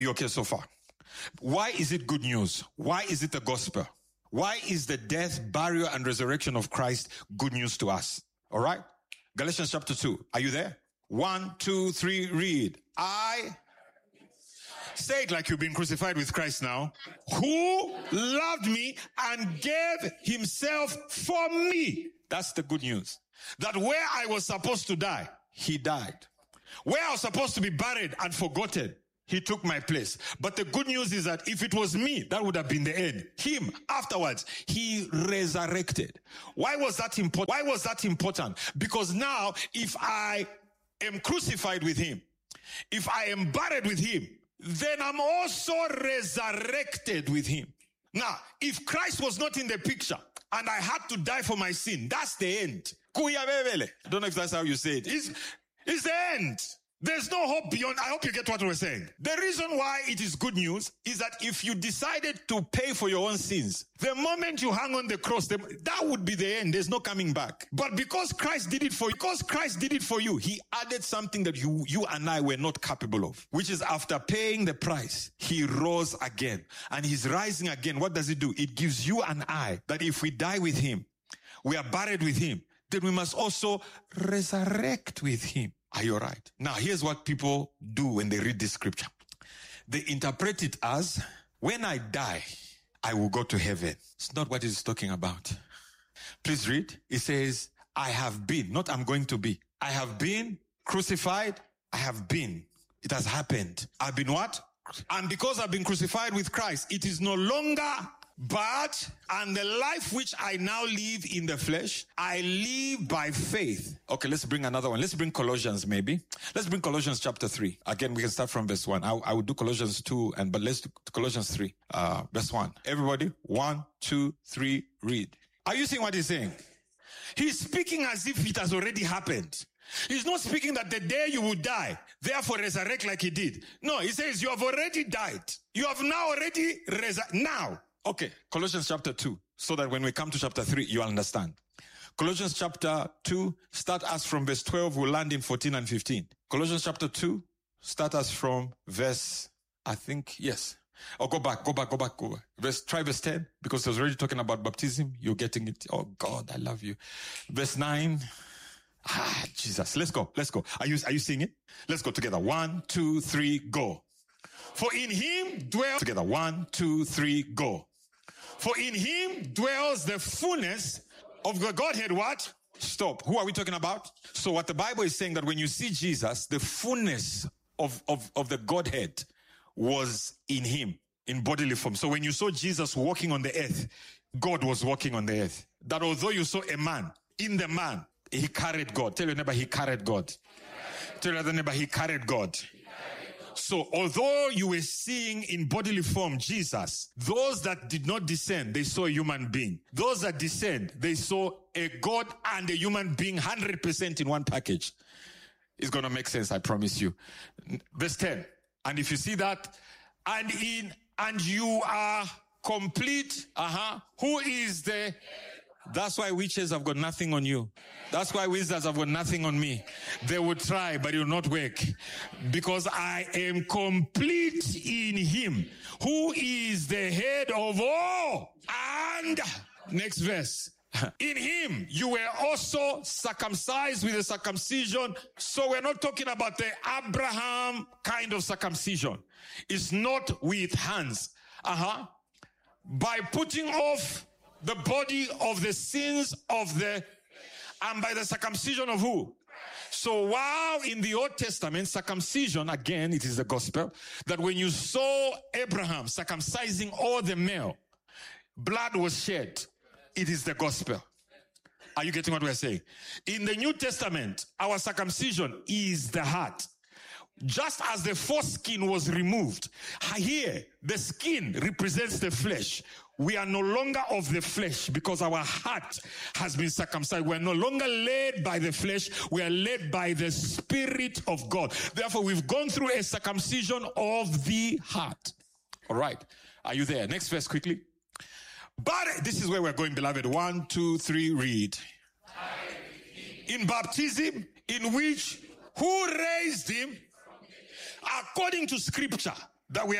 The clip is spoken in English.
You okay so far? Why is it good news? Why is it the gospel? Why is the death, burial, and resurrection of Christ good news to us? All right? Galatians chapter 2. Are you there? 1, 2, 3, read. I say it like you've been crucified with Christ now. Who loved me and gave himself for me. That's the good news. That where I was supposed to die, he died. Where I was supposed to be buried and forgotten, he took my place. But the good news is that if it was me, that would have been the end. Him, afterwards, he resurrected. Why was that important? Why was that important? Because now, if I am crucified with him, if I am buried with him, then I'm also resurrected with him. Now, if Christ was not in the picture and I had to die for my sin, that's the end. I don't know if that's how you say it. It's the end. There's no hope beyond. I hope you get what we're saying. The reason why it is good news is that if you decided to pay for your own sins, the moment you hang on the cross, that would be the end. There's no coming back. But because Christ did it for you, he added something that you and I were not capable of, which is after paying the price, he rose again. And he's rising again. What does it do? It gives you and I that if we die with him, we are buried with him, then we must also resurrect with him. Are you all right? Now, here's what people do when they read this scripture. They interpret it as, when I die, I will go to heaven. It's not what it's talking about. Please read. It says, I have been, not I'm going to be. I have been crucified. I have been. It has happened. I've been what? And because I've been crucified with Christ, it is no longer and the life which I now live in the flesh, I live by faith. Okay, let's bring another one. Let's bring Colossians maybe. Let's bring Colossians chapter 3. Again, we can start from verse 1. I would do Colossians 2, but let's do Colossians 3, verse 1. Everybody, 1, 2, 3, read. Are you seeing what he's saying? He's speaking as if it has already happened. He's not speaking that the day you will die, therefore resurrect like he did. No, he says you have already died. You have now already now. Okay, Colossians chapter 2, so that when we come to chapter 3, you understand. Colossians chapter 2, start us from verse 12, we'll land in 14 and 15. Colossians chapter 2, start us from verse, yes. Oh, go back. Try verse 10, because I was already talking about baptism. You're getting it. Oh God, I love you. Verse 9. Jesus. Let's go. Are you seeing it? Let's go together. 1, 2, 3, go. For in him dwells, together. 1, 2, 3, go. For in him dwells the fullness of the Godhead. What? Stop. Who are we talking about? So what the Bible is saying that when you see Jesus, the fullness of the Godhead was in him, in bodily form. So when you saw Jesus walking on the earth, God was walking on the earth. That although you saw a man, in the man, he carried God. Tell your neighbor, he carried God. Tell your other neighbor, he carried God. So although you were seeing in bodily form Jesus, those that did not descend, they saw a human being. Those that descend, they saw a God and a human being 100% in one package. It's going to make sense, I promise you. Verse 10. And if you see that, and you are complete, who is the... That's why witches have got nothing on you. That's why wizards have got nothing on me. They will try, but it will not work. Because I am complete in him, who is the head of all. And, next verse. In him, you were also circumcised with a circumcision. So we're not talking about the Abraham kind of circumcision. It's not with hands. By putting off the body of the sins and by the circumcision of who? So while in the Old Testament, circumcision, again, it is the gospel, that when you saw Abraham circumcising all the male, blood was shed. It is the gospel. Are you getting what we're saying? In the New Testament, our circumcision is the heart. Just as the foreskin was removed, here, the skin represents the flesh. We are no longer of the flesh because our heart has been circumcised. We are no longer led by the flesh. We are led by the Spirit of God. Therefore, we've gone through a circumcision of the heart. All right. Are you there? Next verse quickly. But this is where we're going, beloved. 1, 2, 3, read. In baptism, in which who raised him according to scripture. that we